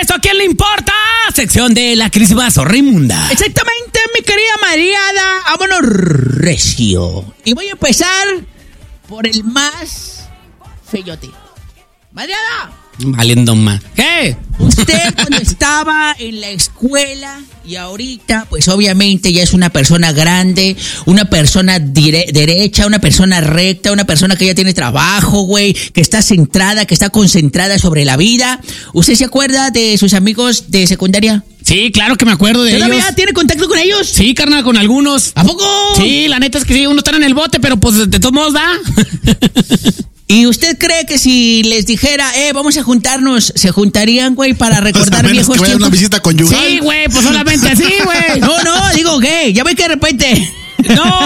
¿Esto a quién le importa? Sección de la querísima Zorrimunda. Exactamente, mi querida Mariana. Vámonos recio. Y voy a empezar por el más feyote. Mariana. Valiendo más. ¿Qué? Usted cuando estaba en la escuela y ahorita, pues obviamente ya es una persona grande, una persona derecha, una persona recta, una persona que ya tiene trabajo, güey, que está centrada, que está concentrada sobre la vida. ¿Usted se acuerda de sus amigos de secundaria? Sí, claro que me acuerdo de ellos. ¿Todavía tiene contacto con ellos? Sí, carnal, con algunos. ¿A poco? Sí, la neta es que sí, uno está en el bote, pero pues de todos modos da. ¿Y usted cree que si les dijera, vamos a juntarnos, se juntarían, güey, para recordar pues viejos que vaya tiempos? una visita conyugal. Sí, güey, pues solamente así, güey. No, digo gay, ya ve que de repente... No.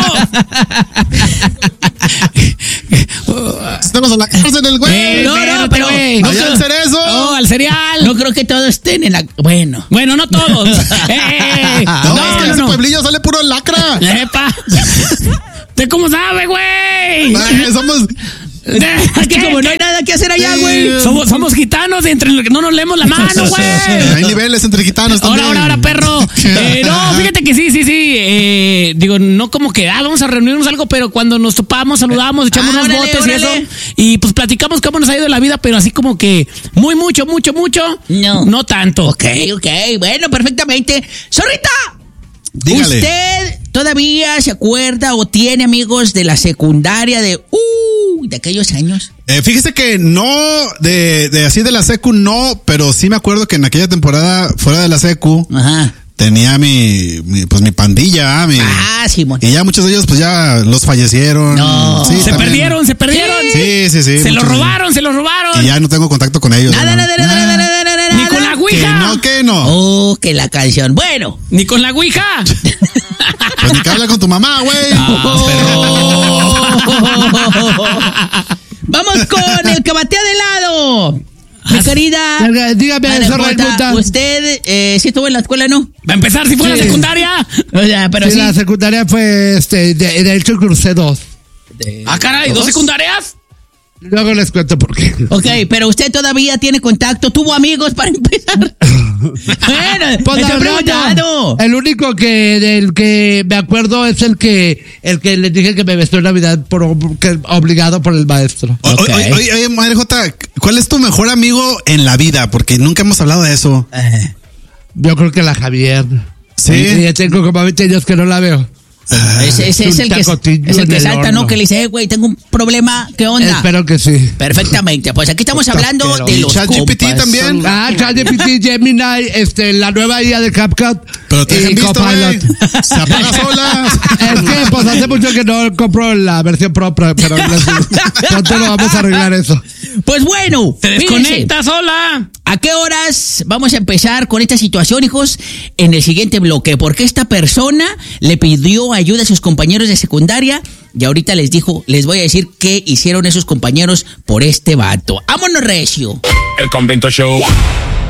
Estamos en la cárcel, güey. No, pero güey. Allá al cerezo. No, al cereal. no creo que todos estén en la... Bueno, Bueno, no todos. No, es que en ese pueblillo sale puro lacra. Epa. ¿Usted cómo sabe, güey? Somos... es que como no hay nada que hacer allá, güey. Somos gitanos y entre los que no nos leemos la mano, güey. Hay niveles entre gitanos también. Ahora, perro. No, fíjate que sí. Digo, no como que, vamos a reunirnos algo, pero cuando nos topamos, saludamos, echamos unos órale, botes órale. y eso. Y pues platicamos cómo nos ha ido la vida, pero así como que mucho. No tanto. Ok, bueno, perfectamente. ¡Zorrita! Dígale. ¿Usted todavía se acuerda o tiene amigos de la secundaria de aquellos años? Fíjese que no, de así de la secu no, pero sí me acuerdo que en aquella temporada fuera de la secu Ajá. tenía mi pandilla, Simón. y ya muchos de ellos pues ya los fallecieron. No. Sí, Se también. perdieron. Sí. Se los muchos. robaron. Y ya no tengo contacto con ellos. Nada. Ni con la ouija. Que no. Oh, que la canción. Bueno. Ni con la ouija. Pues ni que habla con tu mamá, güey. Vamos con el que batea de lado. Mi querida. Dígame, Ana Zorrita. Jota, ¿usted sí estuvo en la escuela, no? Va a empezar si fue la Sí. secundaria. O sea, pero Sí, sí. la secundaria fue, de hecho, crucé 2. Ah, caray, ¿2 secundarias? Luego les cuento por qué. Ok, pero usted todavía tiene contacto, tuvo amigos para empezar. Bueno, Pues, estoy la verdad, preguntando. el único del que me acuerdo es el que les dije que me vestió en Navidad obligado por el maestro. Oye, madre Jota, ¿cuál es tu mejor amigo en la vida? Porque nunca hemos hablado de eso. Yo creo que la Javier. Sí. Y ya tengo como 20 años que no la veo. Ese es el que salta, ¿no? Que le dice, güey, tengo un problema, ¿qué onda? Espero que sí. Perfectamente, pues aquí estamos hablando de ¿Y los ChatGPT compas. también? ChatGPT, Gemini, la nueva IA de CapCut. Pero te y han visto, güey. Copilot. Se apaga sola. Es que pues hace mucho que no compro la versión Pro, pero pronto lo vamos a arreglar eso. Pues bueno, Te desconecta sola. ¿a qué horas vamos a empezar con esta situación, hijos? En el siguiente bloque, porque esta persona le pidió ayuda a sus compañeros de secundaria y ahorita les voy a decir qué hicieron esos compañeros por este vato. ¡Vámonos recio! El Convento Show.